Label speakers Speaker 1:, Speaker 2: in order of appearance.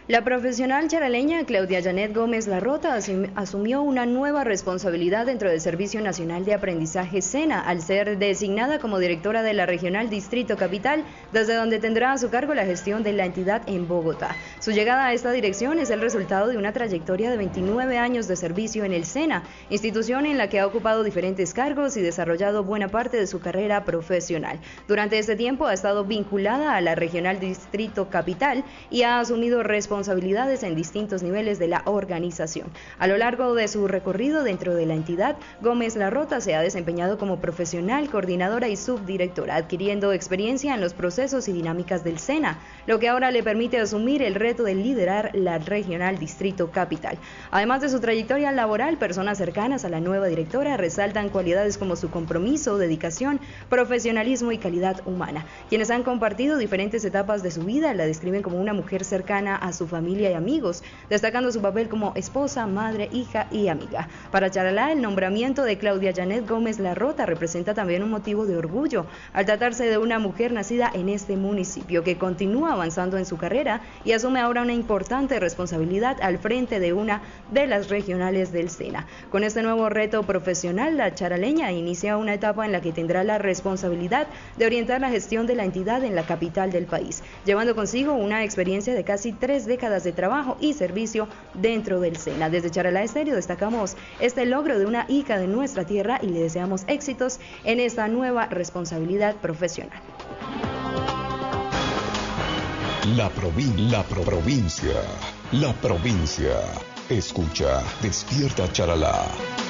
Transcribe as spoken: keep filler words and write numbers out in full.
Speaker 1: La profesional charaleña Claudia Janet Gómez Larrota asumió una nueva responsabilidad dentro del Servicio Nacional de Aprendizaje SENA al ser designada como directora de la Regional Distrito Capital, desde donde tendrá a su cargo la gestión de la entidad en Bogotá. Su llegada a esta dirección es el resultado de una trayectoria de veintinueve años de servicio en el SENA, institución en la que ha ocupado diferentes cargos y desarrollado buena parte de su carrera profesional. Durante este tiempo ha estado vinculada a la Regional Distrito Capital y ha asumido responsabilidades responsabilidades en distintos niveles de la organización. A lo largo de su recorrido dentro de la entidad, Gómez Larrota se ha desempeñado como profesional, coordinadora y subdirectora, adquiriendo experiencia en los procesos y dinámicas del SENA, lo que ahora le permite asumir el reto de liderar la Regional Distrito Capital. Además de su trayectoria laboral, personas cercanas a la nueva directora resaltan cualidades como su compromiso, dedicación, profesionalismo y calidad humana. Quienes han compartido diferentes etapas de su vida la describen como una mujer cercana a su familia y amigos, destacando su papel como esposa, madre, hija y amiga. Para Charalá, el nombramiento de Claudia Janet Gómez Larrota representa también un motivo de orgullo, al tratarse de una mujer nacida en este municipio que continúa avanzando en su carrera y asume ahora una importante responsabilidad al frente de una de las regionales del SENA. Con este nuevo reto profesional, la charaleña inicia una etapa en la que tendrá la responsabilidad de orientar la gestión de la entidad en la capital del país, llevando consigo una experiencia de casi tres décadas de trabajo y servicio dentro del SENA. Desde Charalá Estéreo destacamos este logro de una hija de nuestra tierra y le deseamos éxitos en esta nueva responsabilidad profesional.
Speaker 2: La, provin la pro provincia, la provincia. Escucha, despierta Charalá.